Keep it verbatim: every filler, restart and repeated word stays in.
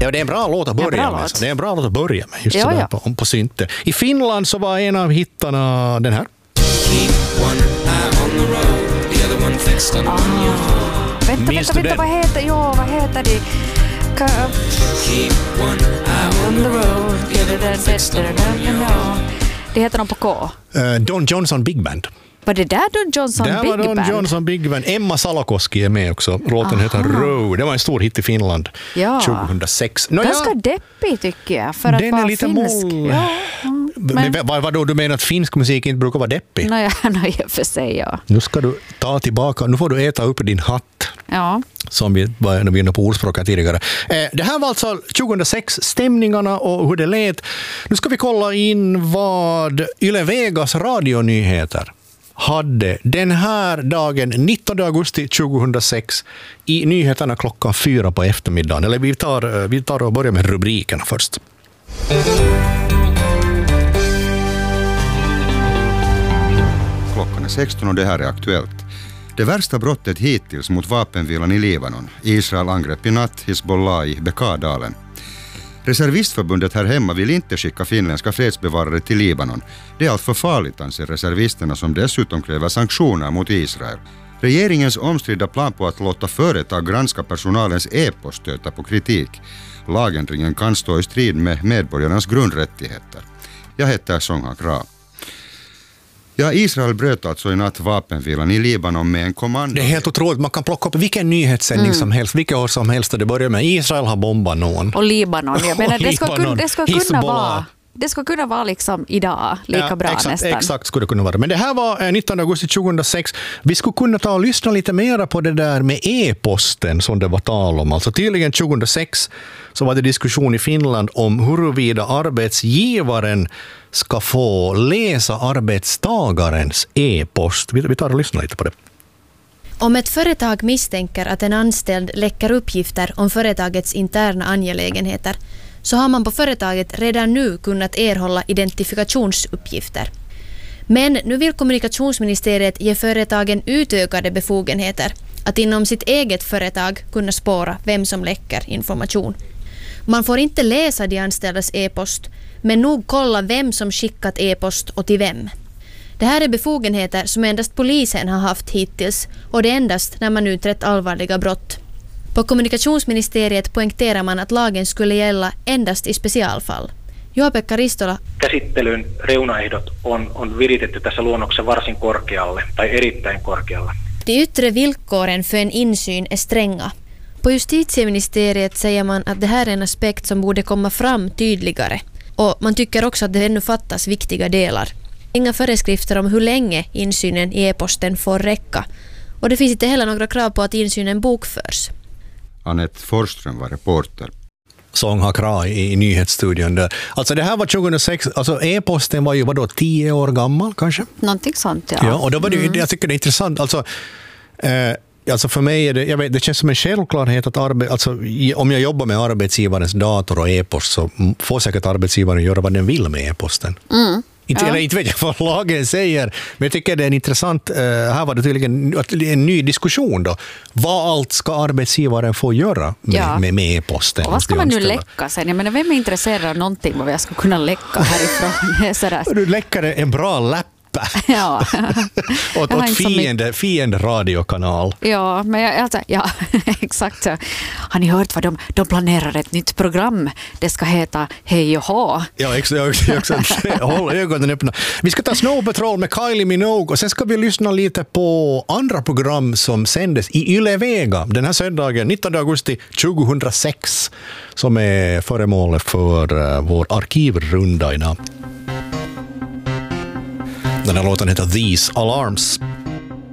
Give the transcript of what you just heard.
Ja, det är en bra låt att börja med. Det är en bra låt att börja med. Just ja, ja. På, på synte. I Finland så var en av hittarna den här. Ah. Vänta, vänta, vänta, vad heter, jo, vad heter det? Ka- on the road. Det heter de på K. Uh, Don Johnson Big Band. Var det där Don Johnson Big Band? Det var Don Johnson Big Band. Emma Salakoski är med också. Låten Aha. heter Road. Det var en stor hit i Finland ja. tjugohundrasex. Nå, Ganska ja. deppig tycker jag för att Den vara är lite finsk. Moll. Ja. Men, men vad, vad då du menar att finsk musik inte brukar vara deppig? Nej, no, no, jag för sig, ja. Nu ska du ta tillbaka, nu får du äta upp din hatt. Ja. Som vi var inne på ordspråket tidigare. Eh, det här var alltså tjugohundrasex, stämningarna och hur det lät. Nu ska vi kolla in vad Yle Vegas radionyheter hade den här dagen, nittonde augusti tjugohundrasex, i nyheterna klockan fyra på eftermiddagen. Eller vi tar, vi tar och börjar med rubrikerna först. Klockan är sexton och det här är aktuellt. Det värsta brottet hittills mot vapenvilan i Libanon. Israel angrepp i natt Hizbollah i Bekadalen. Reservistförbundet här hemma vill inte skicka finländska fredsbevarare till Libanon. Det är allt för farligt, anser reservisterna, som dessutom kräver sanktioner mot Israel. Regeringens omstridda plan på att låta företag granska personalens e-post stöter på kritik. Lagändringen kan stå i strid med medborgarnas grundrättigheter. Jag heter Songhak Ra. Ja, Israel bröt alltså i natt vapenvilan i Libanon med en kommando. Det är helt otroligt. Man kan plocka upp vilken nyhetssändning mm. som helst, vilka år som helst, och det börjar med Israel har bombat någon. Och Libanon. Jag menar, det ska, Libanon, det ska kunna vara... Det ska kunna vara liksom idag, lika ja, bra exakt, nästan. Exakt skulle det kunna vara. Men det här var nittonde augusti tjugohundrasex. Vi skulle kunna ta och lyssna lite mer på det där med e-posten som det var tal om. Alltså tydligen tjugohundrasex så var det diskussion i Finland om huruvida arbetsgivaren ska få läsa arbetstagarens e-post. Vi tar och lyssnar lite på det. Om ett företag misstänker att en anställd läcker uppgifter om företagets interna angelägenheter så har man på företaget redan nu kunnat erhålla identifikationsuppgifter. Men nu vill kommunikationsministeriet ge företagen utökade befogenheter att inom sitt eget företag kunna spåra vem som läcker information. Man får inte läsa de anställdas e-post, men nog kolla vem som skickat e-post och till vem. Det här är befogenheter som endast polisen har haft hittills, och det är endast när man utrett allvarliga brott. På kommunikationsministeriet poängterar man att lagen skulle gälla endast i specialfall. Juha-Pekka Ristola. Käsittelyn reunaehdot on, on viritetty tässä luonnoksessa varsin korkealle tai erittäin korkealle. De yttre villkoren för en insyn är stränga. På justitieministeriet säger man att det här är en aspekt som borde komma fram tydligare. Och man tycker också att det ännu fattas viktiga delar. Inga föreskrifter om hur länge insynen i e-posten får räcka. Och det finns inte heller några krav på att insynen bokförs. Anette Forsström var reporter. Songhak Ra i, i nyhetsstudion där. Alltså det här var tjugohundrasex, alltså e-posten var ju vadå, tio år gammal kanske? Någonting sånt, ja. Ja, och då var det, mm. jag tycker det är intressant, alltså, eh, alltså för mig är det, jag vet, det känns som en självklarhet att arbe, alltså, om jag jobbar med arbetsgivarens dator och e-post så får säkert arbetsgivaren göra vad den vill med e-posten. Mm. Inte, ja. Eller inte vet jag vad lagen säger, men jag tycker det är intressant. Uh, här var det tydligen en ny diskussion då. Vad allt ska arbetsgivaren få göra med, ja. med, med e-posten? Och vad ska man nu läcka sen? Jag menar, vem är intresserad av någonting vad jag ska kunna läcka härifrån? Du läckar en bra läpp. Ja. åt åt fiende, fiende radiokanal. Ja, men jag, alltså, ja, exakt så. Har ni hört vad de, de planerar ett nytt program? Det ska heta Hej och Ha. Ja, exakt. exakt. Håll ögonen öppna. Vi ska ta Snow Patrol med Kylie Minogue och sen ska vi lyssna lite på andra program som sändes i Yle Vega den här söndagen, nittonde augusti tjugohundrasex, som är föremål för vår arkivrunda idag. Den här låten heter These Alarms.